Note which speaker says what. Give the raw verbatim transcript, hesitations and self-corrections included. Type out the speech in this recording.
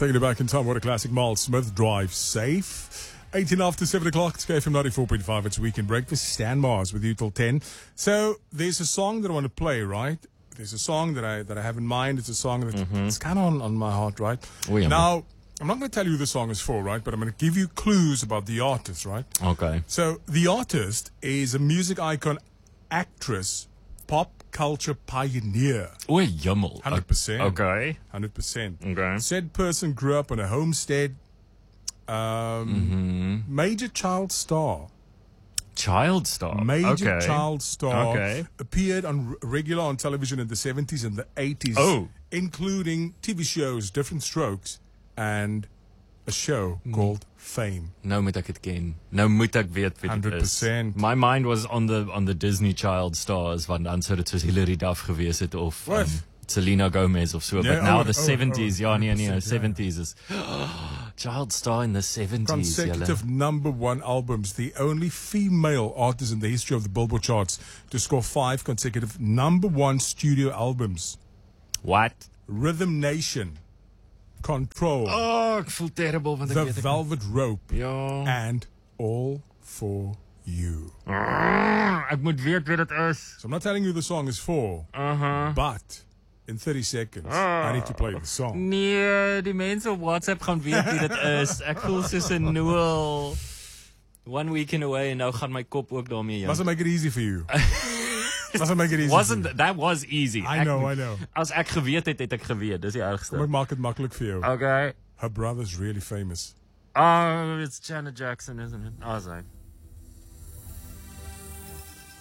Speaker 1: Taking it back in time, what a classic. Miles Smith, Drive Safe. eighteen after seven o'clock, it's K F M ninety-four point five. It's Weekend Breakfast. Stan Mars with you till ten. So there's a song that I want to play, right? There's a song that I that I have in mind. It's a song that's mm-hmm. it's kind of on, on my heart, right?
Speaker 2: Oh, yeah,
Speaker 1: now,
Speaker 2: man.
Speaker 1: I'm not going to tell you who the song is for, right? But I'm going to give you clues about the artist, right?
Speaker 2: Okay.
Speaker 1: So the artist is a music icon, actress, pop culture pioneer.
Speaker 2: Oh, jummel.
Speaker 1: one hundred percent.
Speaker 2: Okay.
Speaker 1: one hundred percent.
Speaker 2: Okay.
Speaker 1: Said person grew up on a homestead. Um,
Speaker 2: mm-hmm.
Speaker 1: Major child star.
Speaker 2: Child star.
Speaker 1: Major
Speaker 2: okay.
Speaker 1: child star.
Speaker 2: Okay.
Speaker 1: Appeared on regular on television in the seventies and the eighties.
Speaker 2: Oh.
Speaker 1: Including T V shows, Different Strokes, and a show mm. called Fame.
Speaker 2: Nou moet ek het ken. Nou moet ek weet wie dit is.
Speaker 1: one hundred percent.
Speaker 2: My mind was on the on the Disney child stars, want dan sou dit soos Hilary Duff gewees het of um, Selena Gomez of so.
Speaker 1: Yeah,
Speaker 2: but now
Speaker 1: oh,
Speaker 2: the
Speaker 1: oh,
Speaker 2: seventies,
Speaker 1: oh,
Speaker 2: ja nee nee,
Speaker 1: yeah.
Speaker 2: seventies is child star in the seventies.
Speaker 1: Consecutive
Speaker 2: jelle.
Speaker 1: number one albums. The only female artist in the history of the Billboard charts to score five consecutive number one studio albums.
Speaker 2: What?
Speaker 1: Rhythm Nation, Control,
Speaker 2: Oh, ek voel terrible want ek
Speaker 1: The
Speaker 2: weet ek
Speaker 1: Velvet Rope,
Speaker 2: ja.
Speaker 1: and All For You.
Speaker 2: Ek moet weet wie dit is.
Speaker 1: So I'm not telling you the song is for,
Speaker 2: Uh-huh.
Speaker 1: but in thirty seconds, I need to play the song.
Speaker 2: Nee, die mense op WhatsApp gaan weet wie dit is. Ek voel soos 'n noel. One weekend away en nou gaan my kop ook daarmee.
Speaker 1: Must I make it easy for you? Must I make it easy
Speaker 2: Wasn't
Speaker 1: for you?
Speaker 2: that was easy.
Speaker 1: I know, I know.
Speaker 2: As ek geweet het, het ek geweet. Dis die ergste.
Speaker 1: Kom ek maak het makkelijk voor jou.
Speaker 2: Okay.
Speaker 1: Her brother's really famous.
Speaker 2: Oh, it's Janet Jackson, isn't it? Oh, sorry.